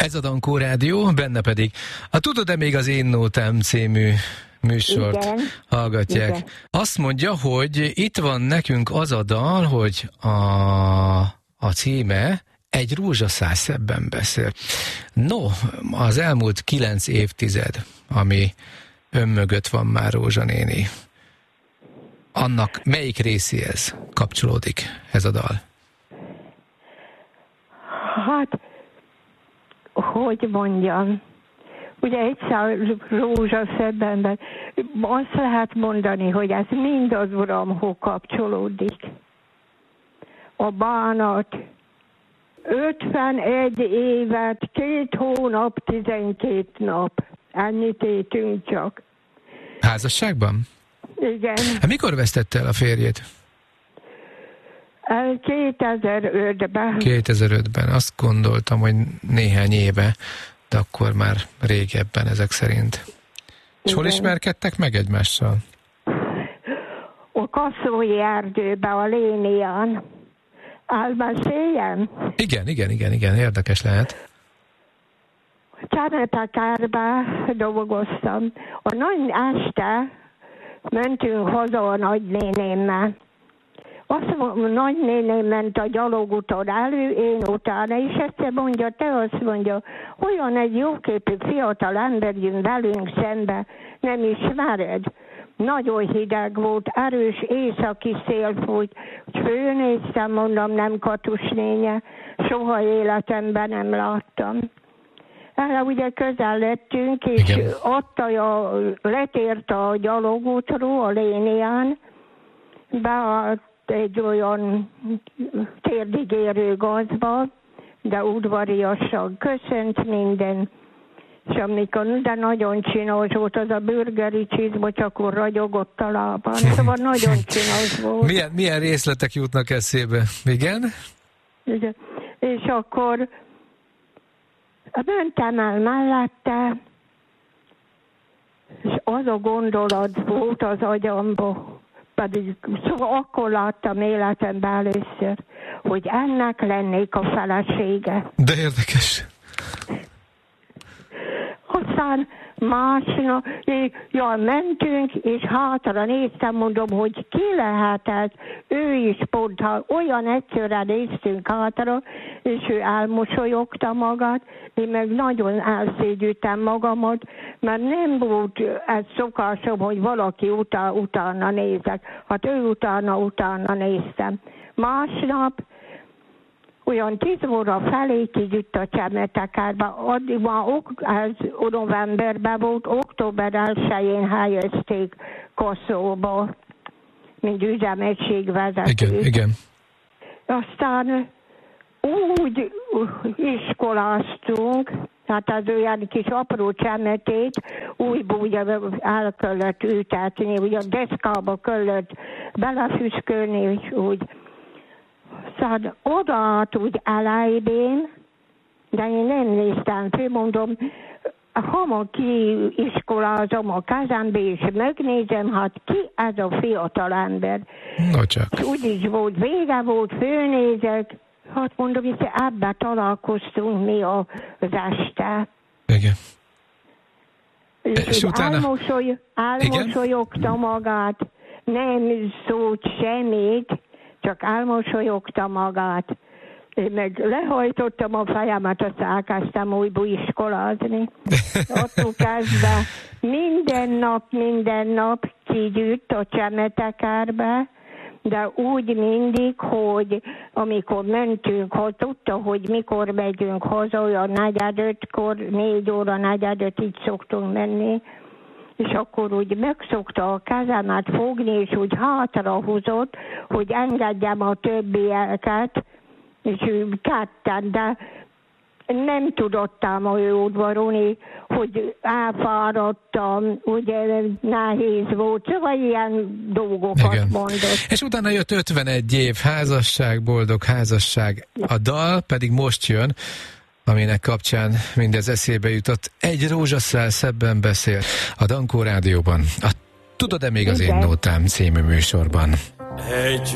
Ez a Dankó Rádió, benne pedig a Tudod-e még az Én Nótám című műsort hallgatják. Igen. Azt mondja, hogy itt van nekünk az a dal, hogy a címe Egy rózsaszál szebben beszél. No, az elmúlt 9 évtized, ami ön mögött van már, Rózsa néni, annak melyik részéhez kapcsolódik ez a dal? Hát, hogy mondjam, ugye egyszer rózsaszebbenben azt lehet mondani, hogy ez mind az Uramhoz kapcsolódik. A bánat 51 évet, 2 hónap, 12 nap. Ennyit étünk csak. Házasságban? Igen. Hát mikor vesztette el a férjét? 2005-ben. 2005-ben. Azt gondoltam, hogy néhány éve, de akkor már régebben ezek szerint. És hol ismerkedtek meg egymással? A Kaszói erdőben, a Lénián. Elbeszéljem? Igen, érdekes lehet. Csemetekárban dolgoztam. A nagy este mentünk haza a nagynénémmel. Nagynéném ment a gyalogúton elő, én utána, és egyszer mondja, azt mondja, olyan egy jóképű fiatal ember jön velünk szembe, nem ismered? Nagyon hideg volt, erős északi szél fújt, fölnéztem, mondom, nem Katusnénye, soha életemben nem láttam. Erre ugye közel lettünk, és letért a gyalogútról, a Lénián, beállt egy olyan térdig érő gazba, de udvariasan köszönt minden, és amikor, de nagyon csinos volt, az a burgeri csizma, csak akkor ragyogott a lábán, szóval nagyon csinos volt. Milyen részletek jutnak eszébe? Igen? És akkor mentem el mellette, és az a gondolat volt az agyamba, pedig szóval akkor láttam életemben először, hogy ennek lennék a felesége. De érdekes. Aztán másnap, mentünk, és hátra néztem, mondom, hogy ki lehetett, ő is pont, olyan egyszerre néztünk hátra, és ő elmosolyogta magát, én meg nagyon elszégyültem magamat, mert nem volt ez szokásom, hogy valaki utána nézek. Hát ő utána néztem. Másnap, olyan 10 óra felé kijött a Csemetekárba, addig már ez novemberben volt, október 1-én helyezték Koszóba, mint üzemegységvezető. Igen. Aztán úgy iskoláztunk, hát az olyan kis apró csemetét úgy el kellett ültetni, úgy a deszkába kellett belefűszkölni, és úgy. Szóval odaállt úgy elájbén, de én nem néztem fő, mondom, hamar kiiskolázom a kezembe, és megnézem, hát ki ez a fiatal ember. No csak. Úgyis volt, vége volt, fölnézek, hát mondom, hogy ebbe találkoztunk mi az este. Igen. És utána... elmosolyogta magát, nem szólt semmit, csak elmosolyogta magát. Én meg lehajtottam a fejemet, azt elkezdtem újból iskolázni. Attól kezdve minden nap kigyűjt a Csemetekárbe, de úgy mindig, hogy amikor mentünk, ha tudta, hogy mikor megyünk haza, olyan 4:45-kor, 4 óra 4:45, így szoktunk menni, és akkor úgy megszokta a kezemet fogni, és úgy hátrahozott, hogy engedjem a többieket, és ketten, de nem tudottam olyan udvarolni, hogy elfáradtam, ugye nehéz volt, szóval ilyen dolgokat mondott. És utána jött 51 év házasság, boldog házasság, a dal pedig most jön, aminek kapcsán mindez eszébe jutott. Egy rózsaszál szebben beszél a Dankó Rádióban. Tudod-e még az Én Nótám című műsorban? Egy